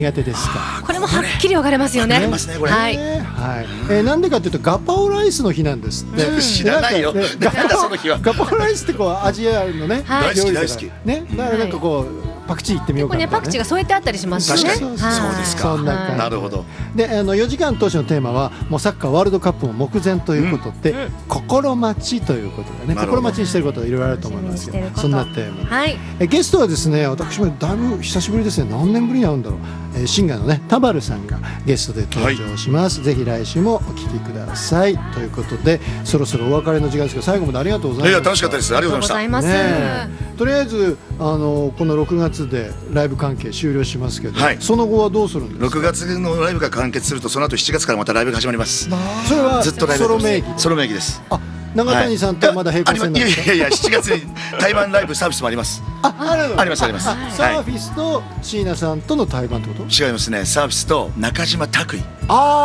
苦手ですか？ これもはっきり分かれますよね。 分かれますねこれ。 はい。 なんでかというとガパオライスの日なんですって。 知らないよ。なんだその日は。 ガパオライスってこうアジアのね、 はい料理だから大好きね。だからなんかこうパクチー行ってみようかな、 これね、パクチーが添えてあったりしますよね。 確かにそうですか。 そんな感じなるほど。 で4時間当初のテーマはもうサッカーワールドカップも目前ということで、心待ちということでね、 なるほど心待ちにしていることがいろいろあると思いますけど、そんなテーマ、 はい。 ゲストはですね、私もだいぶ久しぶりですね。何年ぶりに会うんだろう。シンガーのねタバルさんがゲストで登場します、ぜひ来週もお聞きくださいということで、そろそろお別れの時間ですけど、最後までありがとうございました。 楽しかったです。ありがとうございました。 ね、 とりあえずこの6月でライブ関係終了しますけど、 はい、 その後はどうするんですか？ 6月のライブが完結すると、その後7月からまたライブが始まります。 それはずっとライブソロ名義？ ソロ名義です。 長谷さんとまだ並行線なんですか？ いや7月に対バンライブサービスもあります。あります。 サーフィスと椎名さんとの対バンってこと？ 違いますね。サーフィスと中島拓衣。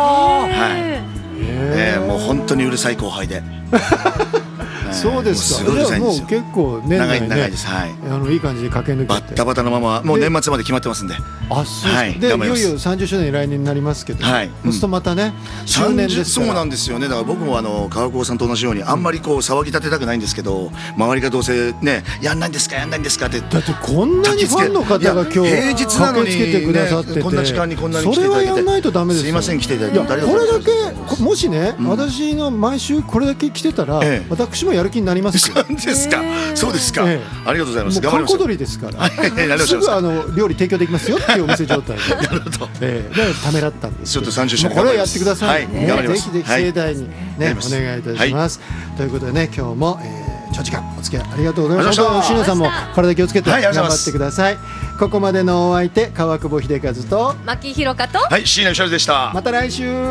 もう本当にうるさい後輩で。 そうですか。 もうすごいうるさいんですよ。 もう結構年内ね、 長いです。はい。 いい感じで駆け抜けて。 バッタバタのままもう年末まで決まってますんで。 あ、そうです。でいよいよ30周年来年になりますけど、そうするとまたね周年ですから。 そうなんですよね。だから僕も川久保さんと同じようにあんまりこう騒ぎ立てたくないんですけど、周りがどうせねやんないんですかって。 だってこんなにファンの方が今日平日なのに駆けつけてくださってて、 こんな時間にこんなに来てそれはいただいて、 やんないとダメですよ。 すいません来ていただいて。 これだけもしね、私の毎週これだけ来てたら、私もやる気になりますよ。 そうですか。そうですか。ありがとうございます。 もう観光鳥ですから。すぐ料理提供できますよっていうお店状態で。 なるほど。 ためらったんです。 ちょっと30周年これはやってください。 頑張ります。 ぜひ盛大にねお願いいたします。ということでね、今日も長時間お付き合いありがとうございました。椎名さんも体気をつけて頑張ってください。ここまでのお相手、川久保秀和と牧弘香と椎名義治でした。 また来週。